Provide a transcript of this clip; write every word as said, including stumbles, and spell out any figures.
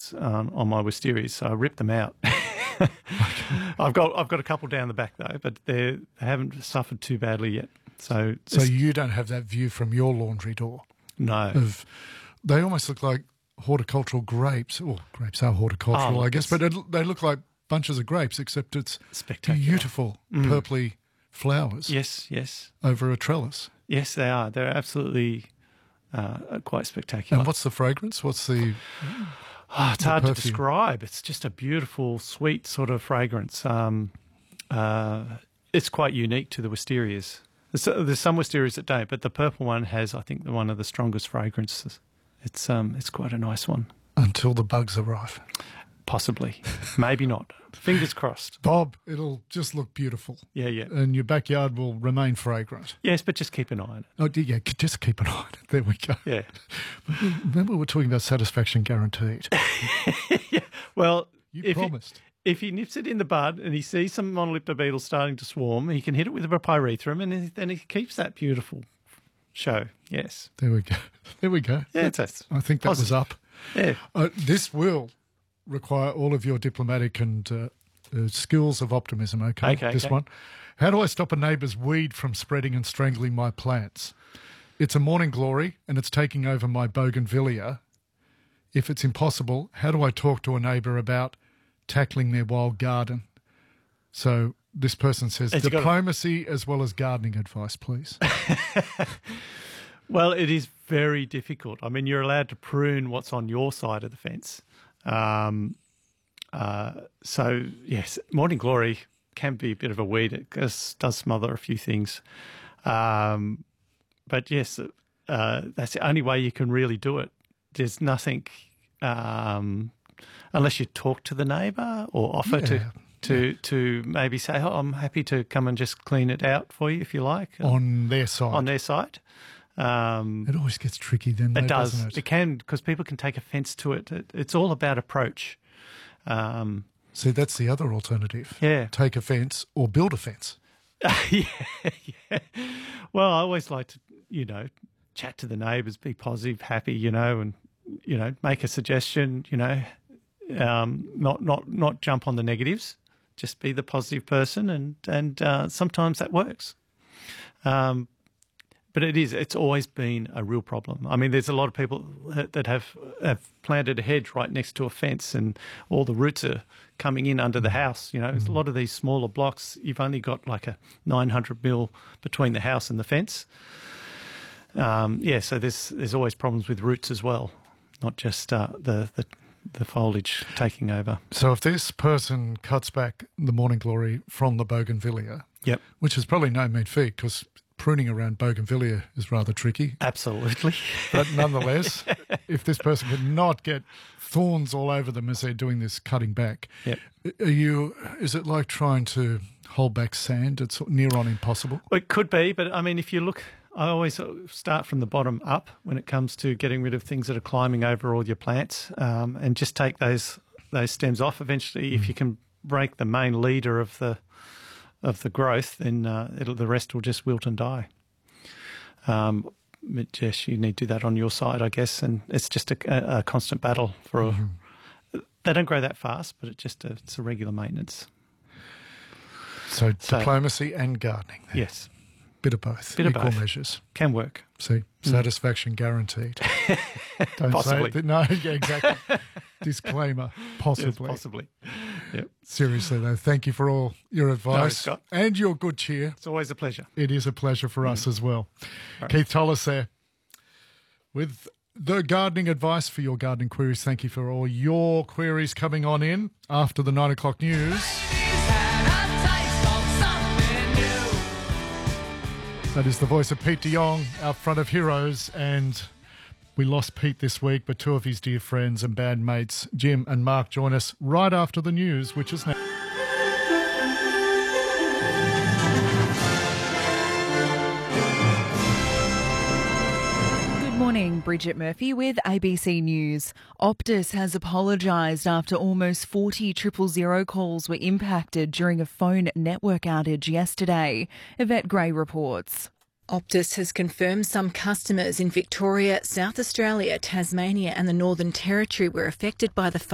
fragrance um, on my wisterias, so I ripped them out. I've got I've got a couple down the back though, but they they haven't suffered too badly yet. So so you don't have that view from your laundry door. No, of, they almost look like horticultural grapes. Well, grapes are horticultural, oh, I guess, but it, they look like bunches of grapes, except it's spectacular, beautiful mm. purpley flowers. Yes, yes, over a trellis. Yes, they are. They're absolutely uh, quite spectacular. And what's the fragrance? What's the? Oh, it's the hard perfume? to describe. It's just a beautiful, sweet sort of fragrance. Um, uh, it's quite unique to the wisterias. There's, there's some wisterias that don't, but the purple one has, I think, one of the strongest fragrances. It's um, it's quite a nice one. Until the bugs arrive. Possibly. Maybe not. Fingers crossed. Bob, it'll just look beautiful. Yeah, yeah. And your backyard will remain fragrant. Yes, but just keep an eye on it. Oh, yeah, just keep an eye on it. There we go. Yeah. Remember we were talking about satisfaction guaranteed. Yeah. Well, you if promised. He, if he nips it in the bud and he sees some monolipta beetles starting to swarm, he can hit it with a pyrethrum and then he keeps that beautiful show. Yes. There we go. There we go. Yeah, that, that's I think that positive. was up. Yeah. Uh, this will require all of your diplomatic and uh, uh, skills of optimism, okay? Okay, This okay. one. How do I stop a neighbour's weed from spreading and strangling my plants? It's a morning glory and it's taking over my bougainvillea. If it's impossible, how do I talk to a neighbour about tackling their wild garden? So this person says, Has he got a- diplomacy as well as gardening advice, please. Well, it is very difficult. I mean, you're allowed to prune what's on your side of the fence. Um, uh, so, yes, morning glory can be a bit of a weed. It does, does smother a few things. Um, but, yes, uh, that's the only way you can really do it. There's nothing, um, unless you talk to the neighbour or offer Yeah. to, to, Yeah. to maybe say, oh, I'm happy to come and just clean it out for you if you like. On their side. On their side. Um, It always gets tricky then, though, it does. doesn't it? It can, because people can take offence to it. it. It's all about approach. Um, See, that's the other alternative. Yeah. Take a fence or build a fence. yeah, yeah. Well, I always like to, you know, chat to the neighbours, be positive, happy, you know, and, you know, make a suggestion, you know, um, not, not, not jump on the negatives, just be the positive person, and, and uh, sometimes that works. Um But it is, it's always been a real problem. I mean, there's a lot of people that, that have, have planted a hedge right next to a fence and all the roots are coming in under the house. You know, mm. a lot of these smaller blocks, you've only got like a nine hundred mil between the house and the fence. Um, yeah, so there's there's always problems with roots as well, not just uh, the, the the foliage taking over. So if this person cuts back the morning glory from the bougainvillea, Yep. which is probably no mean feat because pruning around bougainvillea is rather tricky. Absolutely. But nonetheless, if this person could not get thorns all over them as they're doing this cutting back, Yep. are you? Is it like trying to hold back sand? It's near on impossible. Well, it could be, but I mean, if you look, I always start from the bottom up when it comes to getting rid of things that are climbing over all your plants, um, and just take those those stems off. Eventually, mm. if you can break the main leader of the of the growth, then uh, it'll, the rest will just wilt and die. Um, but Jess, you need to do that on your side, I guess, and it's just a, a, a constant battle for. Mm-hmm. A, they don't grow that fast, but it just a, it's a regular maintenance. So, So diplomacy and gardening. There. Yes, Bit of both. Bit of Equal both. measures. Can work. See, satisfaction guaranteed. Don't Possibly. say it. No, yeah, exactly. Disclaimer. Possibly. Yes, possibly. Yep. Seriously, though, thank you for all your advice Scott. and your good cheer. It's always a pleasure. It is a pleasure for us as well. Right. Keith Tollis there with the gardening advice for your gardening queries. Thank you for all your queries coming on in after the nine o'clock news. That is the voice of Pete de Jong, out front of Heroes, and we lost Pete this week, but two of his dear friends and bandmates, Jim and Mark, join us right after the news, which is now. Good morning, Bridget Murphy with A B C News. Optus has apologised after almost forty triple zero calls were impacted during a phone network outage yesterday. Yvette Gray reports. Optus has confirmed some customers in Victoria, South Australia, Tasmania and the Northern Territory were affected by the